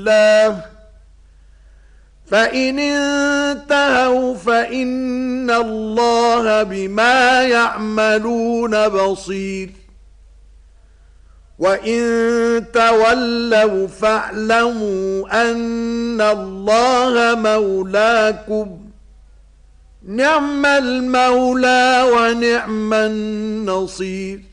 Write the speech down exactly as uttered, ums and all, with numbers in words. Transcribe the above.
الله فإن انتهوا فإن الله بما يعملون بصير وإن تولوا فاعلموا أن الله مولاكم نعم المولى ونعم النصير.